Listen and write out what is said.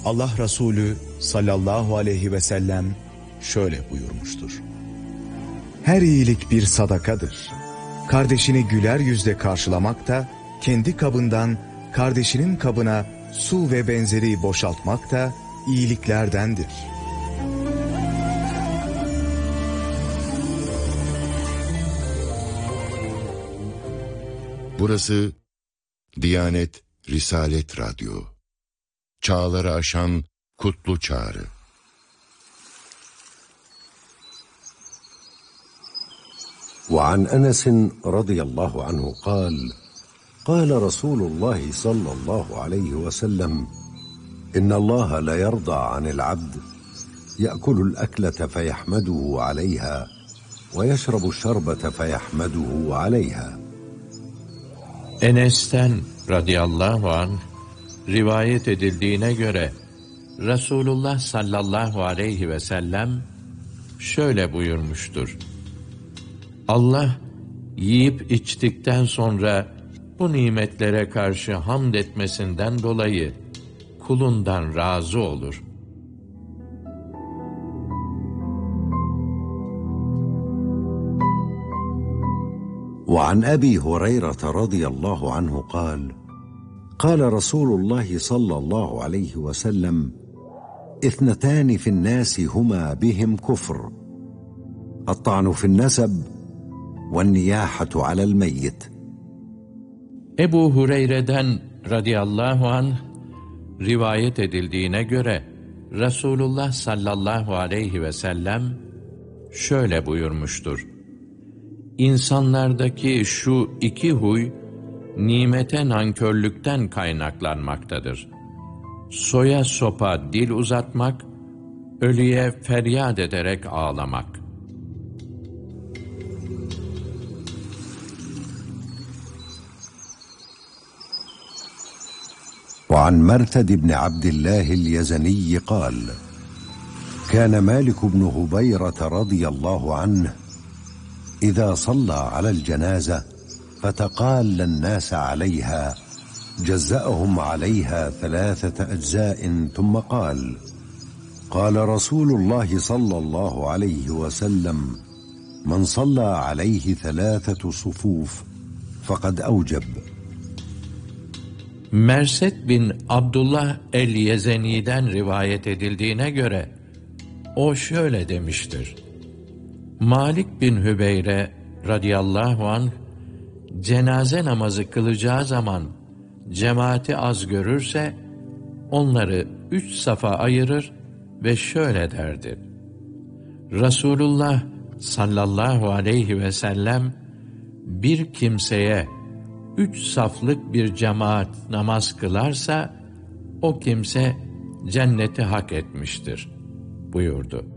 Allah Resulü sallallahu aleyhi ve sellem şöyle buyurmuştur. Her iyilik bir sadakadır. Kardeşini güler yüzle karşılamak da, kendi kabından kardeşinin kabına su ve benzeri boşaltmak da iyiliklerdendir. Burası Diyanet Risalet Radyo. Çağları aşan kutlu çağrı. وعن أنس رضي الله عنه قال قال رسول الله صلى الله عليه وسلم إن الله لا يرضى عن العبد يأكل الأكلة فيحمده عليها ويشرب الشربة فيحمده عليها. Enes'ten radıyallahu anh rivayet edildiğine göre Resulullah sallallahu aleyhi ve sellem şöyle buyurmuştur. Allah yiyip içtikten sonra bu nimetlere karşı hamd etmesinden dolayı kulundan razı olur. وعن أبي هريرة رضي الله عنه قال قال رسول الله صلى الله عليه وسلم اثنتان في الناس هما بهم كفر الطعن في النسب والنياحة على الميت. Ebu Hureyre'den radıyallahu anh rivayet edildiğine göre Resulullah sallallahu aleyhi ve sellem şöyle buyurmuştur. İnsanlardaki şu iki huy nimete nankörlükten kaynaklanmaktadır. Soya sopa dil uzatmak, ölüye feryat ederek ağlamak. وعن مرثد بن عبد الله اليزني قال كان مالك بن هبيرة رضي الله عنه إذا صلى على الجنازة فتقال الناس عليها جزأهم عليها 3 أجزاء ثم قال قال رسول الله صلى الله عليه وسلم من صلى عليه 3 صفوف فقد أوجب. Merset bin Abdullah el-Yezeni'den rivayet edildiğine göre o şöyle demiştir. Malik bin Hübeyre radıyallahu anh cenaze namazı kılacağı zaman cemaati az görürse onları 3 safa ayırır ve şöyle derdi. Resulullah sallallahu aleyhi ve sellem bir kimseye 3 saflık bir cemaat namaz kılarsa o kimse cenneti hak etmiştir buyurdu.